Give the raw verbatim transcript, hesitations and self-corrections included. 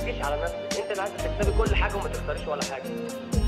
تجيش على نفسك، انت اللي عايزه تكسبي كل حاجه وما تخسريش ولا حاجه.